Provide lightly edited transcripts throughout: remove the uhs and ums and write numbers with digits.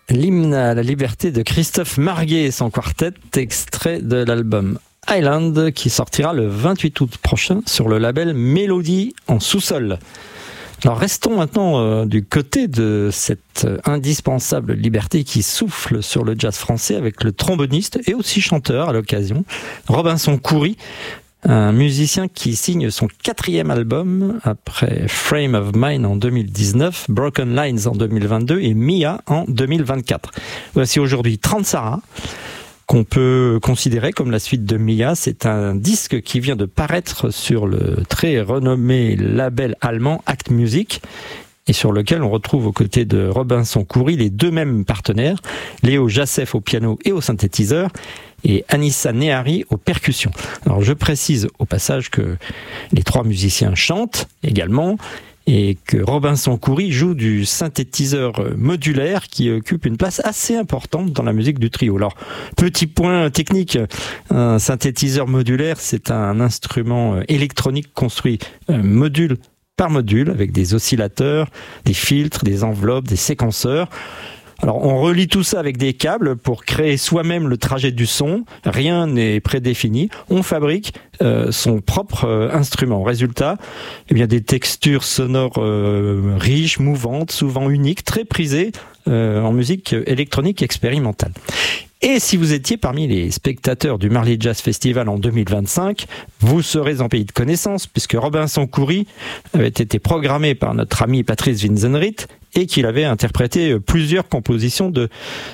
L'hymne à la liberté de Christophe Marguet et son quartet, extrait de l'album Island qui sortira le 28 août prochain sur le label Mélodie en sous-sol. Alors restons maintenant du côté de cette indispensable liberté qui souffle sur le jazz français avec le tromboniste et aussi chanteur à l'occasion, Robinson Khoury, un musicien qui signe son 4e album après Frame of Mind en 2019, Broken Lines en 2022 et Mia en 2024. Voici aujourd'hui Tranzara, qu'on peut considérer comme la suite de Mia. C'est un disque qui vient de paraître sur le très renommé label allemand Act Music et sur lequel on retrouve aux côtés de Robinson Khoury les deux mêmes partenaires, Léo Jacef au piano et au synthétiseur et Anissa Nehari aux percussions. Alors je précise au passage que les trois musiciens chantent également et que Robinson Khoury joue du synthétiseur modulaire qui occupe une place assez importante dans la musique du trio. Alors, petit point technique, un synthétiseur modulaire, c'est un instrument électronique construit module par module avec des oscillateurs, des filtres, des enveloppes, des séquenceurs. Alors on relie tout ça avec des câbles pour créer soi-même le trajet du son. Rien n'est prédéfini. On fabrique son propre instrument. Résultat, eh bien des textures sonores riches, mouvantes, souvent uniques, très prisées en musique électronique expérimentale. Et si vous étiez parmi les spectateurs du Marly Jazz Festival en 2025, vous serez en pays de connaissance puisque Robinson Khoury avait été programmé par notre ami Patrice Winzenried et qu'il avait interprété plusieurs compositions de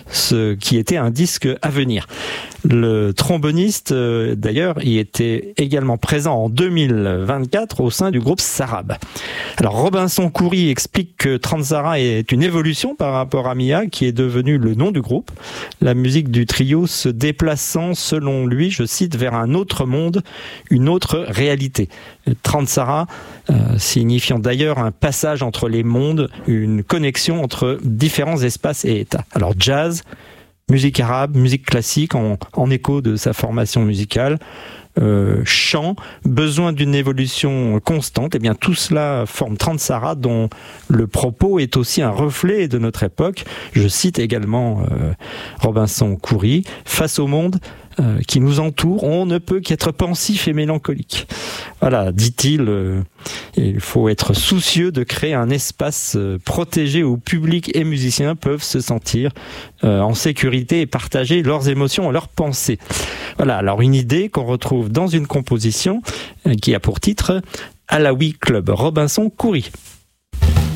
ce qui était un disque à venir. Le tromboniste, d'ailleurs, y était également présent en 2024 au sein du groupe Sarab. Alors Robinson Khoury explique que Tranzara est une évolution par rapport à Mia, qui est devenu le nom du groupe. La musique du trio se déplaçant, selon lui, je cite, vers un autre monde, une autre réalité. Tranzara, signifiant d'ailleurs un passage entre les mondes, une connexion entre différents espaces et états. Alors jazz, musique arabe, musique classique en écho de sa formation musicale, chant, besoin d'une évolution constante, et bien tout cela forme Tranzara dont le propos est aussi un reflet de notre époque. Je cite également Robinson Khoury, face au monde qui nous entoure, on ne peut qu'être pensif et mélancolique. Voilà, dit-il, il faut être soucieux de créer un espace protégé où public et musiciens peuvent se sentir en sécurité et partager leurs émotions et leurs pensées. Voilà, alors une idée qu'on retrouve dans une composition qui a pour titre Alaoui Club, Robinson Khoury.